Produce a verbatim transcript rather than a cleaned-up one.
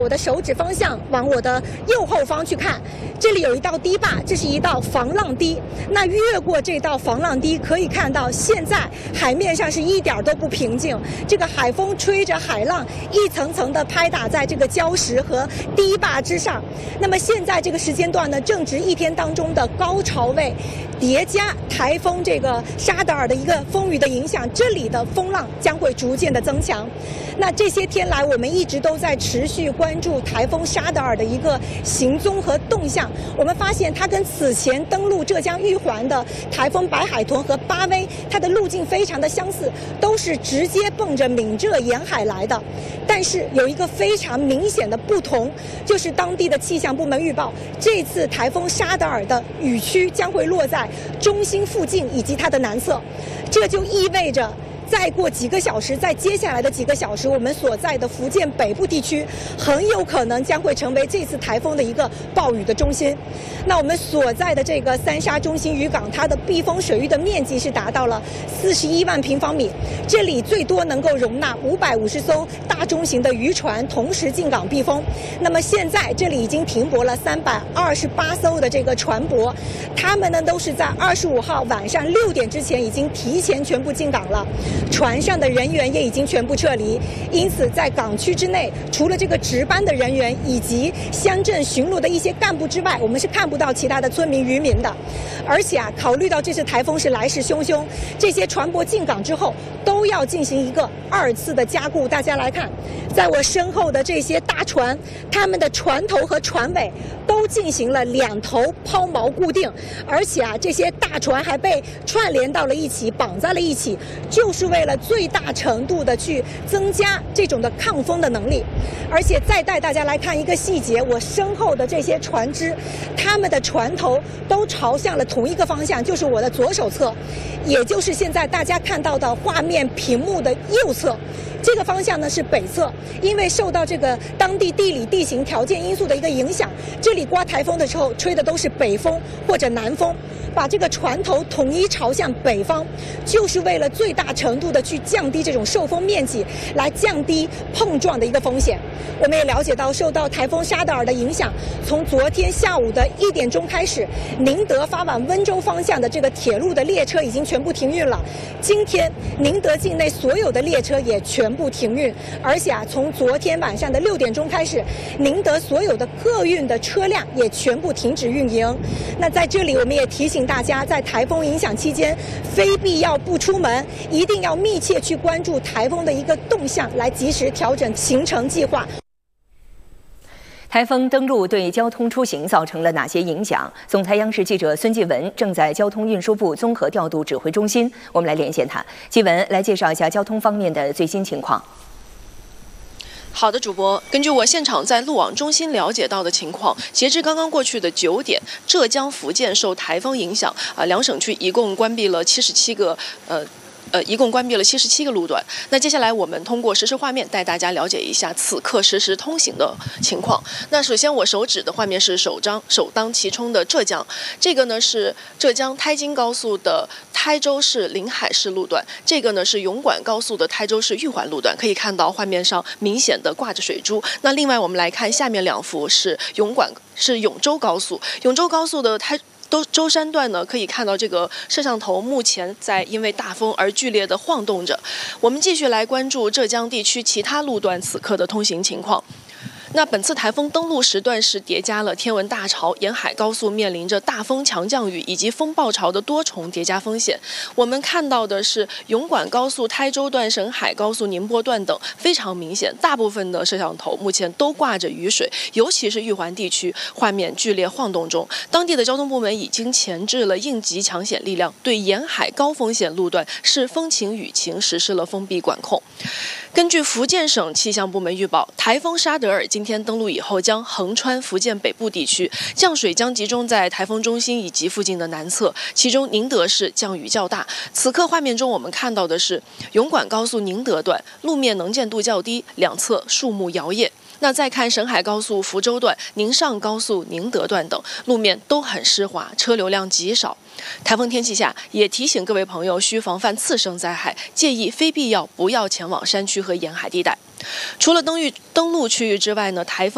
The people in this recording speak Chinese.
我的手指方向往我的右后方去看，这里有一道堤坝，这是一道防浪堤。那越过这道防浪堤，可以看到现在海面上是一点都不平静，这个海风吹着海浪一层层的拍打在这个礁石和堤坝之上。那么现在这个时间段呢，正值一天当中的高潮位，叠加台风这个沙德尔的一个风雨的影响，这里的风浪将会逐渐的增强。那这些天来，我们一直都在持续关注台风沙德尔的一个行踪和动向。我们发现它跟此前登陆浙江玉环的台风白海豚和巴威，它的路径非常的相似，都是直接奔着闽浙沿海来的。但是有一个非常明显的不同，就是当地的气象部门预报，这次台风沙德尔的雨区将会落在中心附近以及它的南侧，这就意味着再过几个小时，在接下来的几个小时，我们所在的福建北部地区很有可能将会成为这次台风的一个暴雨的中心。那我们所在的这个三沙中心渔港，它的避风水域的面积是达到了四十一万平方米，这里最多能够容纳五百五十艘大中型的渔船同时进港避风。那么现在这里已经停泊了三百二十八艘的这个船舶，他们呢都是在二十五号晚上六点之前已经提前全部进港了。船上的人员也已经全部撤离，因此在港区之内，除了这个值班的人员以及乡镇巡逻的一些干部之外，我们是看不到其他的村民渔民的。而且啊，考虑到这次台风是来势汹汹，这些船舶进港之后都要进行一个二次的加固。大家来看，在我身后的这些大船，他们的船头和船尾都进行了两头抛锚固定，而且啊，这些大船还被串联到了一起，绑在了一起，就是为了最大程度的去增加这种的抗风的能力。而且再带大家来看一个细节，我身后的这些船只，他们的船头都朝向了同一个方向，就是我的左手侧，也就是现在大家看到的画面屏幕的右侧。这个方向呢是北侧，因为受到这个当地地理地形条件因素的一个影响，这里刮台风的时候吹的都是北风或者南风，把这个船头统一朝向北方，就是为了最大程度的去降低这种受风面积，来降低碰撞的一个风险。我们也了解到，受到台风沙德尔的影响，从昨天下午的一点钟开始，宁德发往温州方向的这个铁路的列车已经全部停运了。今天宁德境内所有的列车也全部停运，而且啊，从昨天晚上的六点钟开始，宁德所有的客运的车辆也全部停止运营。那在这里，我们也提醒大家，在台风影响期间，非必要不出门，一定要密切去关注台风的一个动向，来及时调整行程计划。 台风登陆对交通出行造成了哪些影响？总台央视记者孙继文正在交通运输部综合调度指挥中心，我们来连线他。继文来介绍一下交通方面的最新情况。 好的，主播，根据我现场在路网中心了解到的情况，截至刚刚过去的九点，浙江、福建受台风影响，啊、呃，两省区一共关闭了七十七个，呃。呃，一共关闭了七十七个路段。那接下来我们通过实时画面带大家了解一下此刻实时通行的情况。那首先我手指的画面是首张首当其冲的浙江，这个呢是浙江台京高速的台州市临海市路段，这个呢是永管高速的台州市玉环路段。可以看到画面上明显的挂着水珠。那另外我们来看下面两幅是永管是永州高速，永州高速的台。都舟山段呢，可以看到这个摄像头目前在因为大风而剧烈的晃动着。我们继续来关注浙江地区其他路段此刻的通行情况。那本次台风登陆时段是叠加了天文大潮，沿海高速面临着大风强降雨以及风暴潮的多重叠加风险。我们看到的是永管高速台州段、沈海高速宁波段等非常明显，大部分的摄像头目前都挂着雨水，尤其是玉环地区，画面剧烈晃动中。当地的交通部门已经前置了应急抢险力量，对沿海高风险路段视风情雨情实施了封闭管控。根据福建省气象部门预报，台风沙德尔今天登陆以后将横穿福建北部地区，降水将集中在台风中心以及附近的南侧，其中宁德市降雨较大。此刻画面中我们看到的是永管高速宁德段，路面能见度较低，两侧树木摇曳。那再看沈海高速福州段、宁上高速宁德段等，路面都很湿滑，车流量极少。台风天气下，也提醒各位朋友需防范次生灾害，建议非必要不要前往山区和沿海地带。除了登陆登陆区域之外呢，台风